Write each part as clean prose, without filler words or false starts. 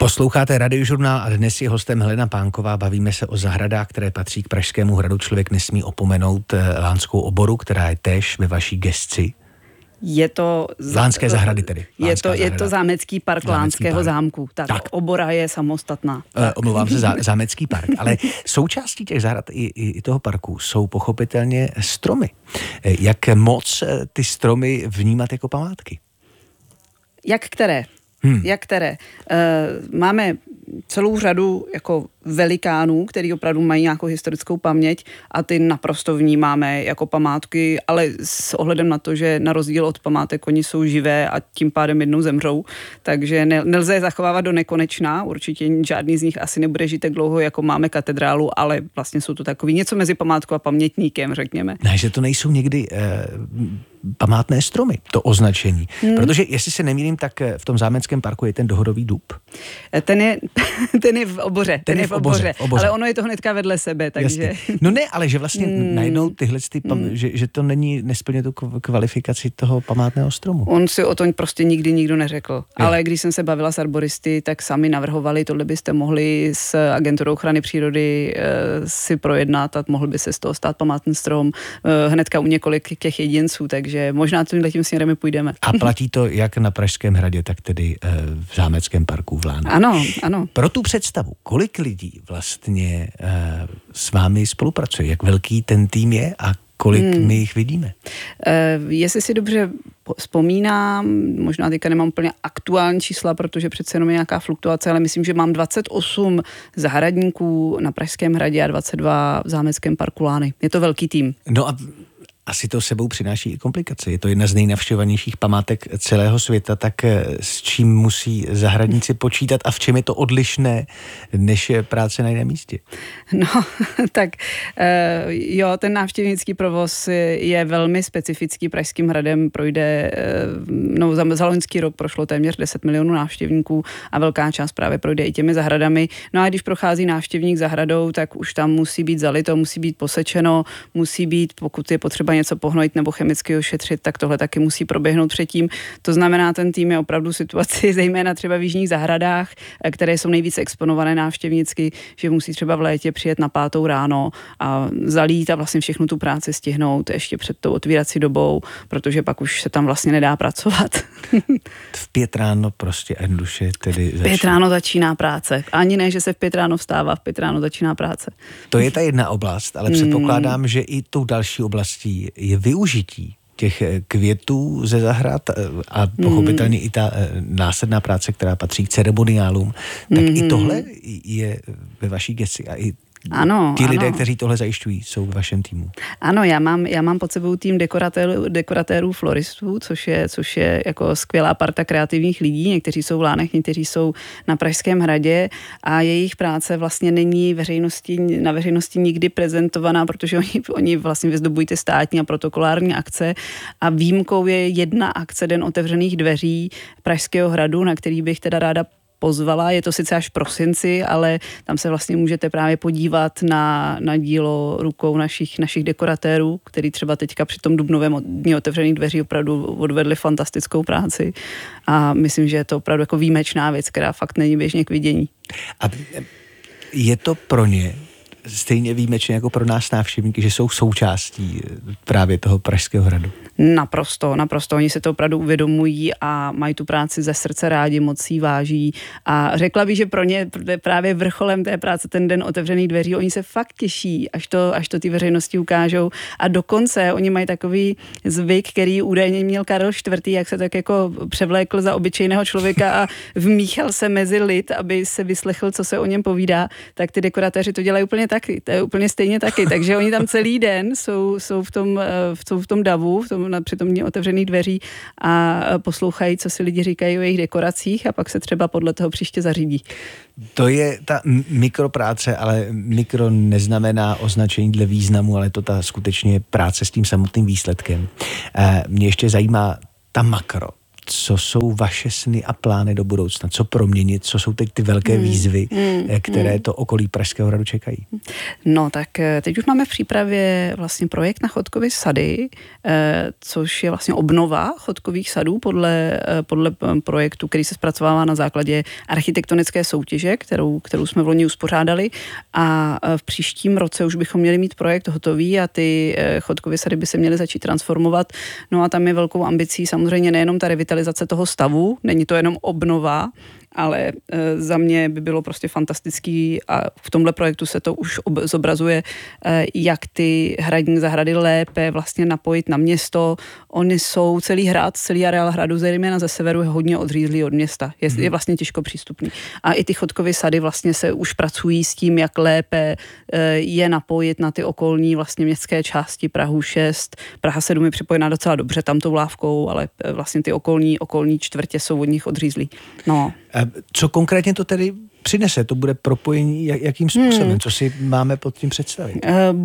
Posloucháte Radiožurnál a dnes je hostem Helena Pánková. Bavíme se o zahradách, které patří k Pražskému hradu. Člověk nesmí opomenout Lánskou oboru, která je též ve vaší gesci. Je to Lánské zahrady tedy. Je to zámecký park Lánského zámku. Tak. Obora je samostatná. Omlouvám se, zámecký park. Ale součástí těch zahrad i toho parku jsou pochopitelně stromy. Jak moc ty stromy vnímat jako památky? Jak které? Máme celou řadu jako velikánů, který opravdu mají nějakou historickou paměť a ty naprosto vnímáme jako památky, ale s ohledem na to, že na rozdíl od památek oni jsou živé a tím pádem jednou zemřou, takže nelze je zachovávat do nekonečna, určitě žádný z nich asi nebude žít tak dlouho, jako máme katedrálu, ale vlastně jsou to takový něco mezi památkou a pamětníkem, řekněme. Ne, že to nejsou někdy památné stromy, to označení. Protože, jestli se nemýlím, tak v tom zámeckém parku je ten dohodový dub. Ten je v oboře. Ten je v oboře. Ale ono je to hnedka vedle sebe, takže... Jasně. No ne, ale že vlastně najednou tyhle, že to nesplně tu kvalifikaci toho památného stromu. On si o tom prostě nikdy nikdo neřekl. Je. Ale když jsem se bavila s arboristy, tak sami navrhovali, tohle byste mohli s agenturou ochrany přírody si projednat a mohl by se z toho stát památný strom hnedka u několik těch jedinců, takže možná tímhletím směrem půjdeme. A platí to jak na Pražském hradě, tak tedy v zámeckém parku v Lánech. Ano. Pro tu představu, kolik lidí vlastně s vámi spolupracuje, jak velký ten tým je a kolik my jich vidíme? Jestli si dobře vzpomínám, možná teďka nemám úplně aktuální čísla, protože přece jenom je nějaká fluktuace, ale myslím, že mám 28 zahradníků na Pražském hradě a 22 v zámeckém parku Lány. Je to velký tým. No a asi to sebou přináší i komplikace. Je to jedna z nejnavštěvovanějších památek celého světa, tak s čím musí zahradníci počítat a v čem je to odlišné, než je práce na jiném místě? No, tak jo, ten návštěvnický provoz je velmi specifický. Pražským hradem projde, za loňský rok prošlo téměř 10 milionů návštěvníků a velká část právě projde i těmi zahradami. No a když prochází návštěvník zahradou, tak už tam musí být zalito, musí být posečeno, musí být, pokud je potřeba něco pohnojit nebo chemicky ošetřit, tak tohle taky musí proběhnout předtím. To znamená, ten tým je opravdu situaci, zejména třeba v jižních zahradách, které jsou nejvíce exponované návštěvnicky, že musí třeba v létě přijet na 5 ráno a zalít a vlastně všechnu tu práci stihnout ještě před tou otvírací dobou, protože pak už se tam vlastně nedá pracovat. V 5 ráno prostě jednoduše tedy začíná. 5 ráno začíná práce. Ani ne, že se v 5 ráno vstává, v 5 ráno začíná práce. To je ta jedna oblast, ale předpokládám, že i tou další oblastí je využití těch květů ze zahrad a pochopitelně i ta následná práce, která patří k ceremoniálům, tak i tohle je ve vaší gesci a i ti lidé, kteří tohle zajišťují, jsou v vašem týmu. Ano, já mám pod sebou tým dekoratérů floristů, což je jako skvělá parta kreativních lidí. Někteří jsou v Lánech, někteří jsou na Pražském hradě a jejich práce vlastně není na veřejnosti nikdy prezentovaná, protože oni vlastně vyzdobují ty státní a protokolární akce a výjimkou je jedna akce Den otevřených dveří Pražského hradu, na který bych teda ráda pozvala. Je to sice až v prosinci, ale tam se vlastně můžete právě podívat na dílo rukou našich dekoratérů, který třeba teďka při tom dubnovém dní otevřených dveří opravdu odvedli fantastickou práci. A myslím, že je to opravdu jako výjimečná věc, která fakt není běžně k vidění. A je to pro ně stejně výjimečné jako pro nás návštěvníky, že jsou součástí právě toho Pražského hradu? Naprosto. Oni se to opravdu uvědomují a mají tu práci ze srdce rádi, moc si váží. A řekla bych, že pro ně právě vrcholem té práce ten Den otevřených dveří, oni se fakt těší, až to ty veřejnosti ukážou. A dokonce oni mají takový zvyk, který údajně měl Karel IV., jak se tak jako převlékl za obyčejného člověka a vmíchal se mezi lid, aby se vyslechl, co se o něm povídá, tak ty dekoratéři to dělají úplně taky. To je úplně stejně taky. Takže oni tam celý den jsou v tom davu, při tom dní otevřených dveří a poslouchají, co si lidi říkají o jejich dekoracích a pak se třeba podle toho příště zařídí. To je ta mikropráce, ale mikro neznamená označení dle významu, ale to ta skutečně práce s tím samotným výsledkem. Mě ještě zajímá ta makro. co jsou vaše sny a plány do budoucna? Co proměnit? Co jsou teď ty velké výzvy, které to okolí Pražského hradu čekají? No tak teď už máme v přípravě vlastně projekt na Chodkovy sady, což je vlastně obnova chodkových sadů podle projektu, který se zpracovává na základě architektonické soutěže, kterou jsme v loni uspořádali, a v příštím roce už bychom měli mít projekt hotový a ty Chodkovy sady by se měly začít transformovat. No a tam je velkou ambicí samozřejmě nejenom ta revitalizace toho stavu, není to jenom obnova, ale za mě by bylo prostě fantastický a v tomhle projektu se to už zobrazuje, jak ty hradní zahrady lépe vlastně napojit na město. Oni jsou celý areál hradu, zejména ze severu, je hodně odřízlý od města. Je vlastně těžko přístupný. A i ty Chodkovy sady vlastně se už pracují s tím, jak lépe je napojit na ty okolní vlastně městské části. Prahu 6, Praha 7 je připojená docela dobře tam tou lávkou, ale vlastně ty okolní čtvrtě jsou od nich odřízlý. No. Co konkrétně to tedy přinese? To bude propojení jakým způsobem? Co si máme pod tím představit?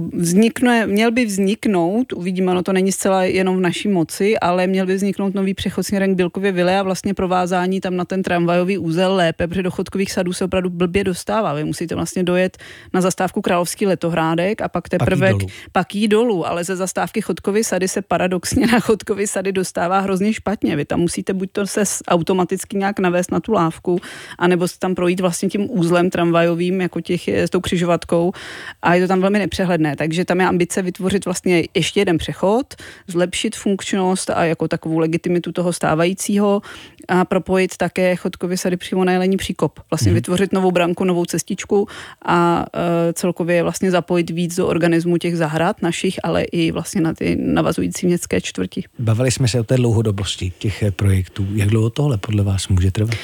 Měl by vzniknout, uvidíme, ono to není zcela jenom v naší moci, ale měl by vzniknout nový přechod směrem k Bílkově vile a vlastně provázání tam na ten tramvajový úzel lépe, protože do Chodkových sadů se opravdu blbě dostává. Vy musíte vlastně dojet na zastávku Královský Letohrádek a pak teprve pak jí dolů, ale ze zastávky Chodkovy sady se paradoxně na Chodkovy sady dostává hrozně špatně. Vy tam musíte buď to se automaticky nějak navést na tu lávku, anebo se tam projít vlastně tím úzlem tramvajovým, jako s tou křižovatkou, a je to tam velmi nepřehledné. Takže tam je ambice vytvořit vlastně ještě jeden přechod, zlepšit funkčnost a jako takovou legitimitu toho stávajícího a propojit také Chodkovy sady přímo na Jelení příkop. Vlastně vytvořit novou branku, novou cestičku a celkově vlastně zapojit víc do organismu těch zahrad našich, ale i vlastně na ty navazující městské čtvrti. Bavili jsme se o té dlouhodobosti těch projektů. Jak dlouho tohle podle vás může trvat?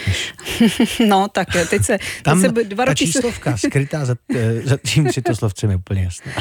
No, tak teď se 2 roky... číslovka skrytá za tím citoslovcem je úplně jasná.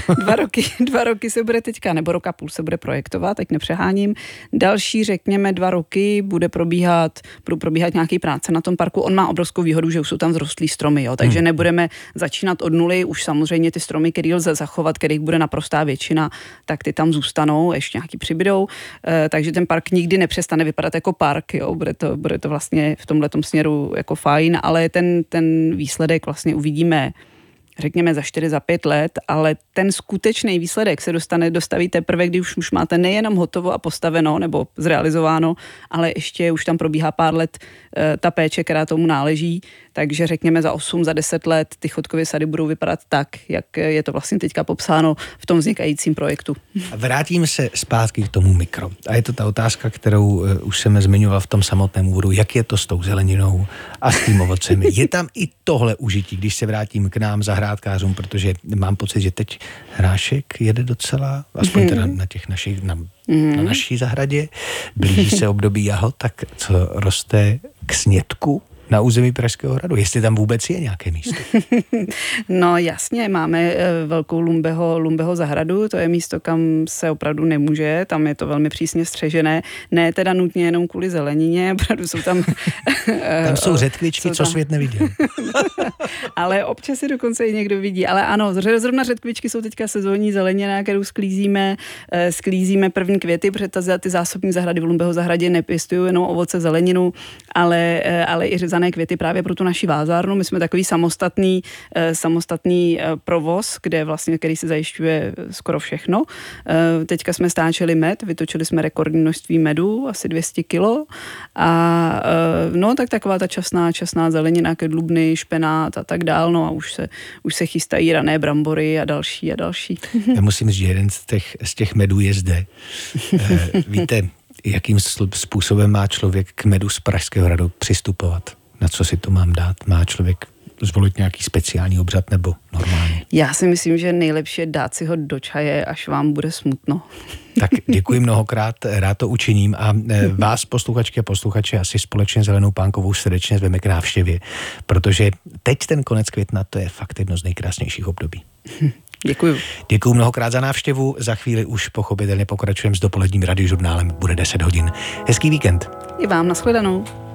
2 roky se bude teďka, nebo rok a půl se bude projektovat, teď nepřeháním. Další, řekněme, 2 roky budou probíhat nějaké práce na tom parku. On má obrovskou výhodu, že už jsou tam vzrostlý stromy, jo, takže nebudeme začínat od nuly, už samozřejmě ty stromy, které lze zachovat, kterých bude naprostá většina, tak ty tam zůstanou, ještě nějaký přibydou, takže ten park nikdy nepřestane vypadat jako park, jo, bude to vlastně v tomhletom směru jako fajn, ale ten výsledek vlastně uvidíme, řekněme, za 4-5 let, ale ten skutečný výsledek se dostaví teprve, když už máte nejenom hotovo a postaveno nebo zrealizováno, ale ještě už tam probíhá pár let ta péče, která tomu náleží, takže řekněme za 8-10 let ty Chodkovy sady budou vypadat tak, jak je to vlastně teďka popsáno v tom vznikajícím projektu. Vrátím se zpátky k tomu mikro. A je to ta otázka, kterou už jsem zmiňoval v tom samotném úvodu. Jak je to s tou zeleninou a s tím ovocem? Je tam i tohle užití, když se vrátím k nám zahrádkářům, protože mám pocit, že teď hrášek jede docela, aspoň teda na těch našich, na naší zahradě. Blíží se období jahod, tak co roste k snědku na území Pražského hradu, jestli tam vůbec je nějaké místo. No jasně, máme velkou Lumbeho zahradu, to je místo, kam se opravdu nemůže, tam je to velmi přísně střežené, ne teda nutně jenom kvůli zelenině, opravdu jsou tam... Tam jsou řetkvičky, co svět neviděl. Ale občas si dokonce i někdo vidí, ale ano, zrovna řetkvičky jsou teďka sezónní zelenina, kterou sklízíme první květy, protože ty zásobní zahrady v Lumbeho zahradě nepěstují jenom ovoce, zeleninu, ale i řezané květy právě pro tu naši vázárnu. My jsme takový samostatný provoz, který se zajišťuje skoro všechno. Teďka jsme stáčeli med, vytočili jsme rekordní množství medu, asi 200 kilo a no tak taková ta časná zelenina, kedlubny, špenát a tak dál, no a už se chystají rané brambory a další. Já musím říct, že jeden z těch medů je zde. Víte, jakým způsobem má člověk k medu z Pražského hradu přistupovat? Na co si to mám dát? Má člověk zvolit nějaký speciální obřad nebo normálně? Já si myslím, že nejlepší je dát si ho do čaje, až vám bude smutno. Tak děkuji mnohokrát, rád to učiním a vás, posluchačky a posluchače, asi společně s Helenou Pánkovou srdečně zveme k návštěvě, protože teď ten konec května, to je fakt jedno z nejkrásnějších období. Děkuju. Děkuju mnohokrát za návštěvu, za chvíli už pochopitelně pokračujeme s dopoledním radiožurnálem, bude 10 hodin. Hezký víkend. I vám, nashledanou.